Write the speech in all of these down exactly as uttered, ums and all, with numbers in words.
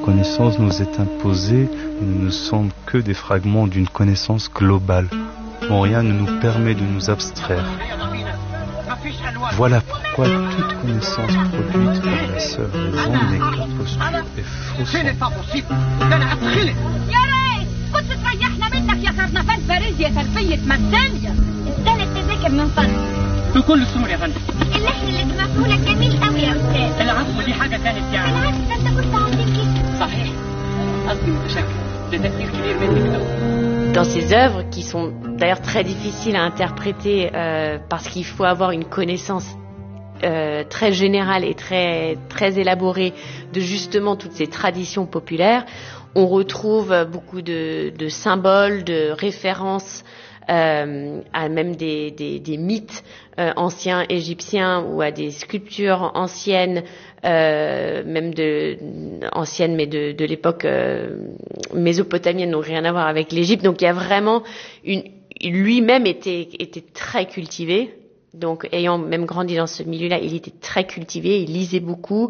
connaissance nous est imposée, nous ne sommes que des fragments d'une connaissance globale, dont rien ne nous permet de nous abstraire. Voilà pourquoi toute connaissance produite par la seule raison n'est qu'imposture et fausse. كنت تريحنا منك يا كرنفال باريس يا تربية مجانية. ادانا التذاكر من فضلك. بكل سهولة يا فندم. اللحن اللي سمعته لك جميل قوي يا أستاذ. العفو دي حاجة كانت يعني. العكس ده أنت كنت عاطل كده. صحيح. قصدي متشكر. ده تفكير كبير منك قوي. Dans ces œuvres, qui sont d'ailleurs très difficiles à interpréter euh, parce qu'il faut avoir une connaissance euh, très générale et très, très élaborée de justement toutes ces traditions populaires, on retrouve beaucoup de, de symboles, de références euh, à même des, des, des mythes euh, anciens égyptiens ou à des sculptures anciennes, euh, même de, anciennes mais de, de l'époque euh, mésopotamienne, donc rien à voir avec l'Égypte. Donc il y a vraiment une, lui-même était, était très cultivé. Donc, ayant même grandi dans ce milieu-là, il était très cultivé, il lisait beaucoup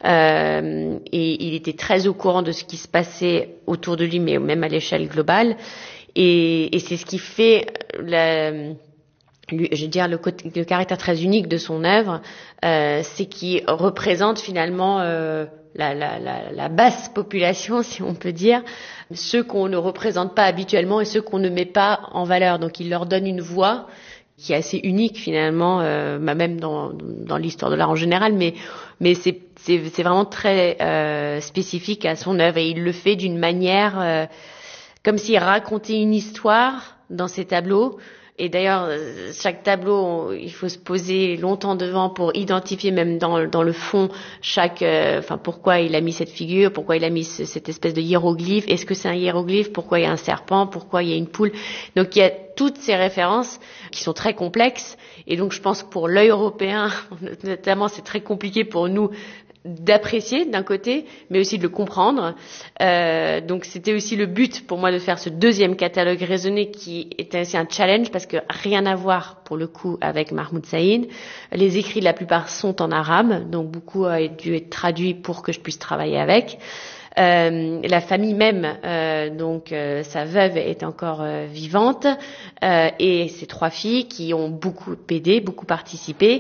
euh, et il était très au courant de ce qui se passait autour de lui, mais même à l'échelle globale. Et, et c'est ce qui fait, la, lui, je veux dire, le, le caractère très unique de son œuvre, euh, c'est qu'il représente finalement euh, la, la, la, la basse population, si on peut dire, ceux qu'on ne représente pas habituellement et ceux qu'on ne met pas en valeur. Donc, il leur donne une voix qui est assez unique finalement, euh, même dans, dans l'histoire de l'art en général, mais, mais c'est, c'est, c'est vraiment très euh, spécifique à son œuvre et il le fait d'une manière euh, comme s'il racontait une histoire dans ses tableaux. Et d'ailleurs, chaque tableau, il faut se poser longtemps devant pour identifier même dans, dans le fond chaque, euh, enfin pourquoi il a mis cette figure, pourquoi il a mis ce, cette espèce de hiéroglyphe. Est-ce que c'est un hiéroglyphe? Pourquoi il y a un serpent? Pourquoi il y a une poule? Donc il y a toutes ces références qui sont très complexes. Et donc je pense que pour l'œil européen, notamment, c'est très compliqué pour nous d'apprécier d'un côté, mais aussi de le comprendre. Euh, donc c'était aussi le but pour moi de faire ce deuxième catalogue raisonné qui était aussi un challenge parce que rien à voir pour le coup avec Mahmoud Saïd. Les écrits, la plupart sont en arabe, donc beaucoup a dû être traduit pour que je puisse travailler avec. Euh, la famille même, euh, donc euh, sa veuve est encore euh, vivante euh, et ses trois filles qui ont beaucoup aidé, beaucoup participé.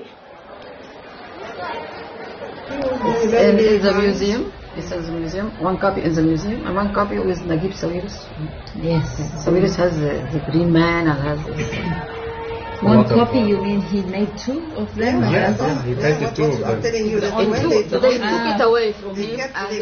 It's in the museum. It's in the museum. One copy in the museum, and one copy with Naguib Sawiris. Yes. Sawiris has the, the green man and has. The, One copy, you mean he made two of them? Yes, yes, he painted two of them. in two, they took it away from him.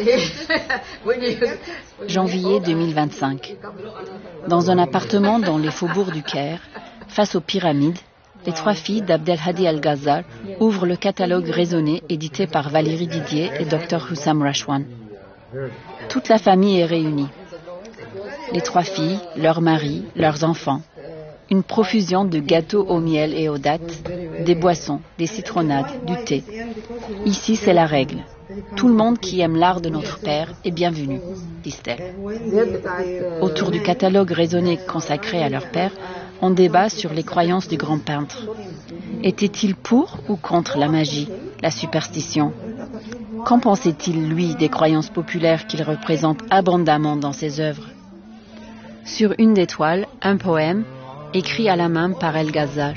And Janvier deux mille vingt-cinq. Dans un appartement dans les faubourgs du Caire, face aux pyramides, les trois filles d'Abdelhadi Al-Ghazal ouvrent le catalogue raisonné édité par Valérie Didier et Dr Hussam Rachwan. Toute la famille est réunie. Les trois filles, leurs maris, leurs enfants. Une profusion de gâteaux au miel et aux dattes, des boissons, des citronnades, du thé. Ici, c'est la règle. Tout le monde qui aime l'art de notre père est bienvenu, disent-elles. Autour du catalogue raisonné consacré à leur père, on débat sur les croyances du grand peintre. Était-il pour ou contre la magie, la superstition? Qu'en pensait-il, lui, des croyances populaires qu'il représente abondamment dans ses œuvres? Sur une des toiles, un poème, écrit à la main par El Ghazal.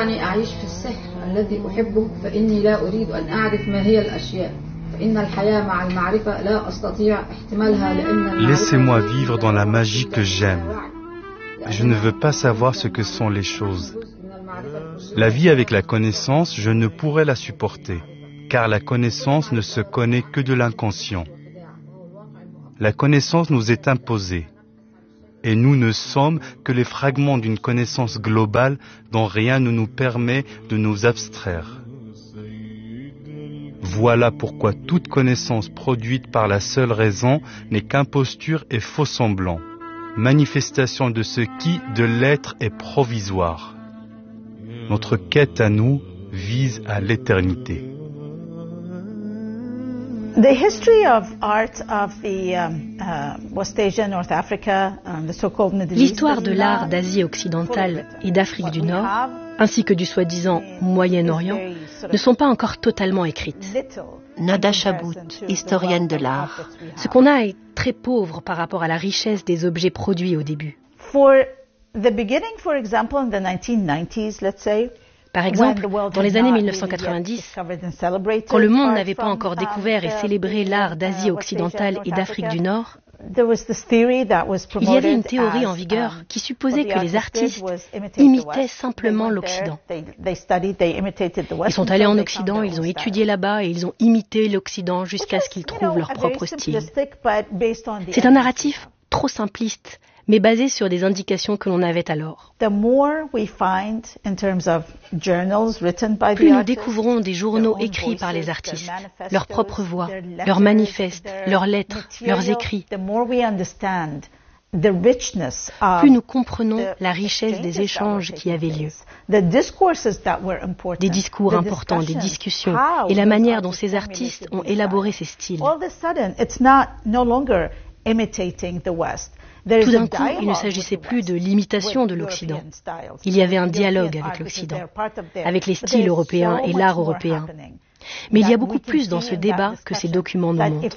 Laissez-moi vivre dans la magie que j'aime. Je ne veux pas savoir ce que sont les choses. La vie avec la connaissance, je ne pourrais la supporter, car la connaissance ne se connaît que de l'inconscient. La connaissance nous est imposée, et nous ne sommes que les fragments d'une connaissance globale dont rien ne nous permet de nous abstraire. Voilà pourquoi toute connaissance produite par la seule raison n'est qu'imposture et faux semblant. Manifestation de ce qui, de l'être, est provisoire. Notre quête à nous vise à l'éternité. The history of art of the um, uh, West Asia, North Africa, um, the so-called Middle East. L'histoire de l'art d'Asie occidentale et d'Afrique du Nord, ainsi que du soi-disant Moyen-Orient, ne sont pas encore totalement écrites. Nada Chabout, historienne de l'art. Ce qu'on a est très pauvre par rapport à la richesse des objets produits au début. For the beginning, for example, in the nineteen nineties, let's say. Par exemple, dans les années mille neuf cent quatre-vingt-dix, quand le monde n'avait pas encore découvert et célébré l'art d'Asie occidentale et d'Afrique du Nord, il y avait une théorie en vigueur qui supposait que les artistes imitaient simplement l'Occident. Ils sont allés en Occident, ils ont étudié là-bas et ils ont imité l'Occident jusqu'à ce qu'ils trouvent leur propre style. C'est un narratif trop simpliste, mais basé sur des indications que l'on avait alors. Plus nous découvrons des journaux écrits par les artistes, leurs propres voix, leurs manifestes, leurs lettres, leurs écrits, plus nous comprenons la richesse des échanges qui avaient lieu. Des discours importants, des discussions, et la manière dont ces artistes ont élaboré ces styles. Tout d'un coup, il ne s'agissait plus de l'imitation de l'Occident. Il y avait un dialogue avec l'Occident, avec les styles européens et l'art européen. Mais il y a beaucoup plus dans ce débat que ces documents nous montrent.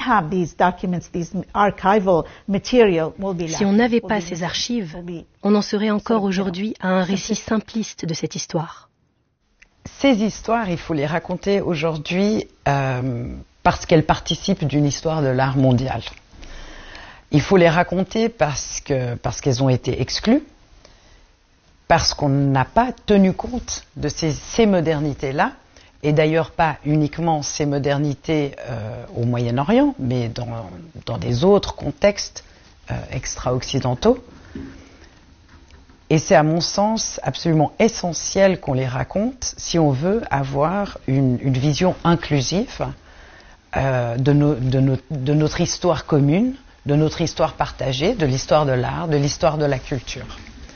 Si on n'avait pas ces archives, on en serait encore aujourd'hui à un récit simpliste de cette histoire. Ces histoires, il faut les raconter aujourd'hui euh, parce qu'elles participent d'une histoire de l'art mondial. Il faut les raconter parce que, parce qu'elles ont été exclues, parce qu'on n'a pas tenu compte de ces, ces modernités-là, et d'ailleurs pas uniquement ces modernités euh, au Moyen-Orient, mais dans, dans des autres contextes euh, extra-occidentaux. Et c'est à mon sens absolument essentiel qu'on les raconte si on veut avoir une, une vision inclusive euh, de, no, de, no, de notre histoire commune, de notre histoire partagée, de l'histoire de l'art, de l'histoire de la culture.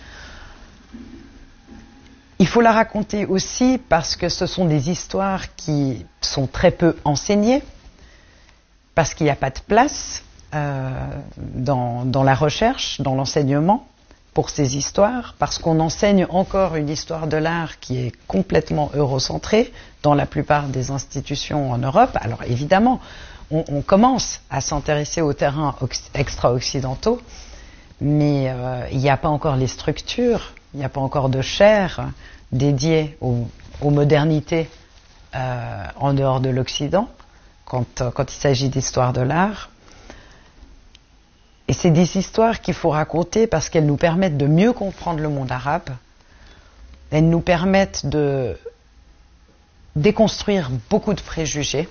Il faut la raconter aussi parce que ce sont des histoires qui sont très peu enseignées, parce qu'il n'y a pas de place euh, dans, dans la recherche, dans l'enseignement pour ces histoires, parce qu'on enseigne encore une histoire de l'art qui est complètement eurocentrée dans la plupart des institutions en Europe. Alors évidemment, On, on commence à s'intéresser aux terrains extra-occidentaux, mais euh, il n'y a pas encore les structures, il n'y a pas encore de chaires dédiées aux, aux modernités euh, en dehors de l'Occident, quand, quand il s'agit d'histoire de l'art. Et c'est des histoires qu'il faut raconter parce qu'elles nous permettent de mieux comprendre le monde arabe, elles nous permettent de déconstruire beaucoup de préjugés,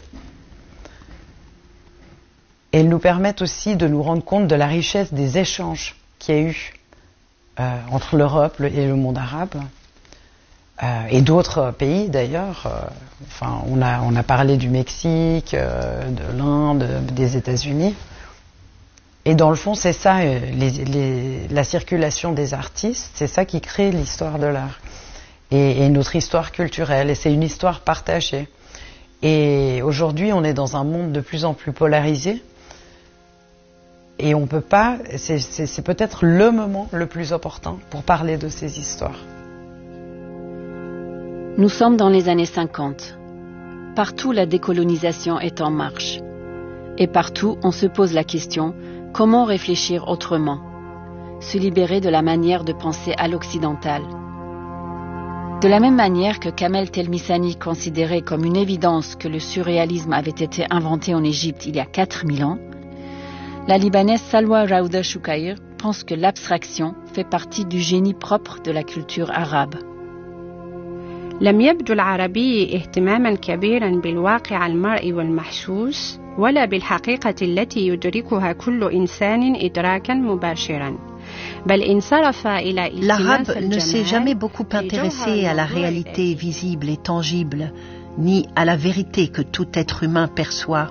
et elles nous permettent aussi de nous rendre compte de la richesse des échanges qu'il y a eu euh, entre l'Europe et le monde arabe, euh, et d'autres pays d'ailleurs. Euh, enfin, on a, on a parlé du Mexique, euh, de l'Inde, des États-Unis. Et dans le fond, c'est ça, euh, les, les, la circulation des artistes, c'est ça qui crée l'histoire de l'art. Et, et notre histoire culturelle, et c'est une histoire partagée. Et aujourd'hui, on est dans un monde de plus en plus polarisé. Et on peut pas, c'est, c'est, c'est peut-être le moment le plus opportun pour parler de ces histoires. Nous sommes dans les années cinquante. Partout, la décolonisation est en marche. Et partout, on se pose la question, comment réfléchir autrement? Se libérer de la manière de penser à l'occidental. De la même manière que Kamel Telmisani considérait comme une évidence que le surréalisme avait été inventé en Égypte il y a quatre mille ans, la Libanaise Salwa Rawda Shoukair pense que l'abstraction fait partie du génie propre de la culture arabe. لم يبدو العربي اهتماما كبيرا بالواقع المرئي والمحسوس ولا بالحقيقة التي يدركها كل إنسان إدراكا مباشرا. L'arabe ne s'est jamais beaucoup intéressé à la réalité visible et tangible, ni à la vérité que tout être humain perçoit.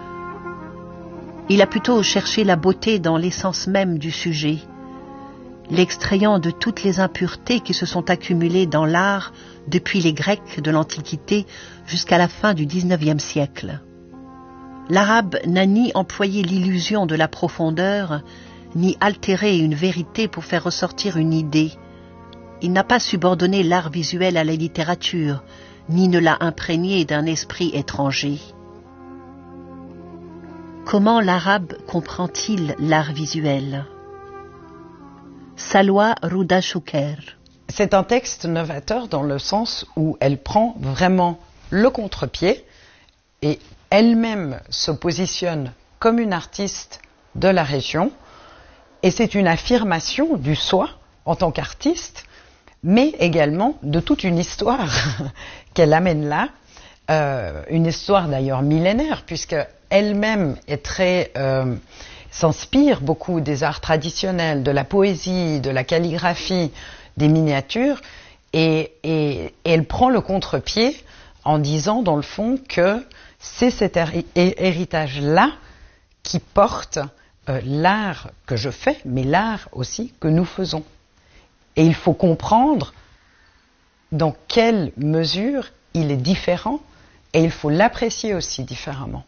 Il a plutôt cherché la beauté dans l'essence même du sujet, l'extrayant de toutes les impuretés qui se sont accumulées dans l'art depuis les Grecs de l'Antiquité jusqu'à la fin du dix-neuvième siècle. L'arabe n'a ni employé l'illusion de la profondeur, ni altéré une vérité pour faire ressortir une idée. Il n'a pas subordonné l'art visuel à la littérature, ni ne l'a imprégné d'un esprit étranger. Comment l'arabe comprend-il l'art visuel? Salwa Rouda Chouker. C'est un texte novateur dans le sens où elle prend vraiment le contre-pied et elle-même se positionne comme une artiste de la région, et c'est une affirmation du soi en tant qu'artiste, mais également de toute une histoire qu'elle amène là, euh, une histoire d'ailleurs millénaire, puisque elle-même est très euh, s'inspire beaucoup des arts traditionnels, de la poésie, de la calligraphie, des miniatures, et, et, et elle prend le contre-pied en disant dans le fond que c'est cet héritage-là qui porte euh, l'art que je fais, mais l'art aussi que nous faisons. Et il faut comprendre dans quelle mesure il est différent, et il faut l'apprécier aussi différemment.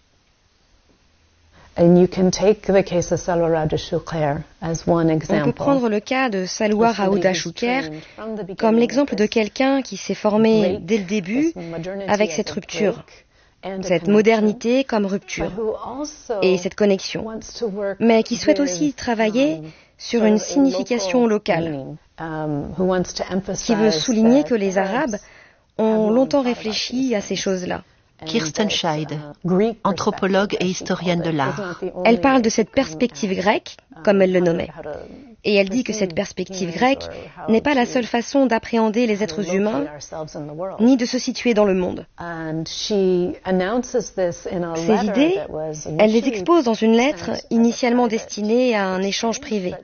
And you can take the case of Salwa Rouda Chouker as one example. On peut prendre le cas de Salwa Rouda Chouker comme l'exemple de quelqu'un qui s'est formé dès le début avec cette rupture, cette modernité comme rupture et cette connexion, mais qui souhaite aussi travailler sur une signification locale, qui veut souligner que les Arabes ont longtemps réfléchi à ces choses-là. Kirsten Scheid, anthropologue et historienne de l'art. Elle parle de cette perspective grecque, comme elle le nommait. Et elle dit que cette perspective grecque n'est pas la seule façon d'appréhender les êtres humains, ni de se situer dans le monde. Ces idées, elle les expose dans une lettre initialement destinée à un échange privé.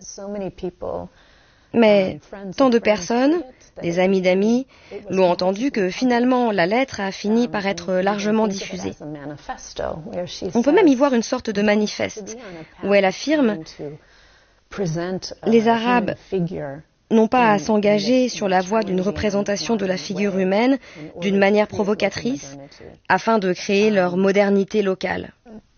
Mais tant de personnes, des amis d'amis, l'ont entendu que finalement la lettre a fini par être largement diffusée. On peut même y voir une sorte de manifeste où elle affirme « Les Arabes n'ont pas à s'engager sur la voie d'une représentation de la figure humaine d'une manière provocatrice afin de créer leur modernité locale. »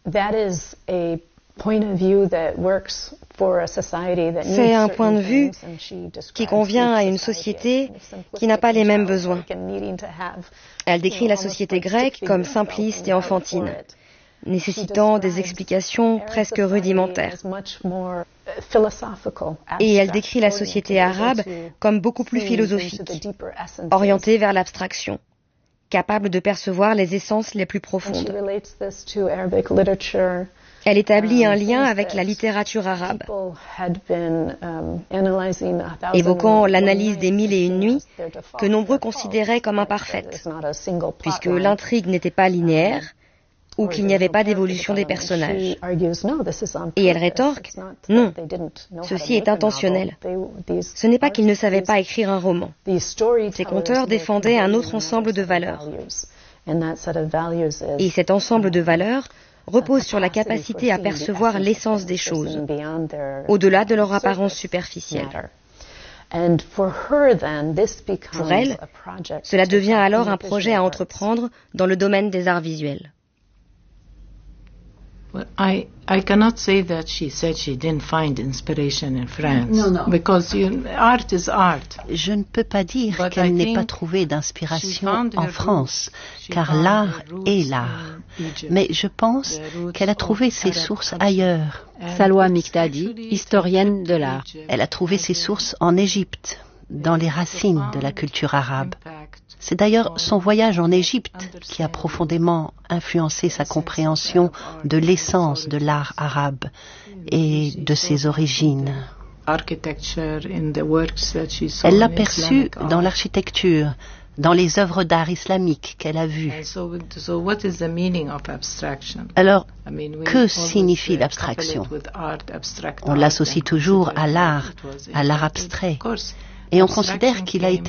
C'est un point de vue qui convient à une société qui n'a pas les mêmes besoins. Elle décrit la société grecque comme simpliste et enfantine, nécessitant des explications presque rudimentaires. Et elle décrit la société arabe comme beaucoup plus philosophique, orientée vers l'abstraction, capable de percevoir les essences les plus profondes. Elle établit un lien avec la littérature arabe, évoquant l'analyse des Mille et une nuits que nombreux considéraient comme imparfaite, puisque l'intrigue n'était pas linéaire ou qu'il n'y avait pas d'évolution des personnages. Et elle rétorque « Non, ceci est intentionnel. Ce n'est pas qu'ils ne savaient pas écrire un roman. Ces conteurs défendaient un autre ensemble de valeurs. Et cet ensemble de valeurs repose sur la capacité à percevoir l'essence des choses, au-delà de leur apparence superficielle. Pour elle, cela devient alors un projet à entreprendre dans le domaine des arts visuels. Well, I I cannot say that she said she didn't find inspiration in France. No, no. Because you, art is art. Je ne peux pas dire qu'elle n'ait pas trouvé d'inspiration en France, car l'art est l'art. Mais je pense qu'elle a trouvé ses sources ailleurs. Salwa Mikdadi, historienne de l'art. Elle a trouvé ses sources en Égypte, dans les racines de la culture arabe. C'est d'ailleurs son voyage en Égypte qui a profondément influencé sa compréhension de l'essence de l'art arabe et de ses origines. Elle l'a perçu dans l'architecture, dans les œuvres d'art islamiques qu'elle a vues. Alors, que signifie l'abstraction? On l'associe toujours à l'art, à l'art abstrait. Et on considère qu'il a été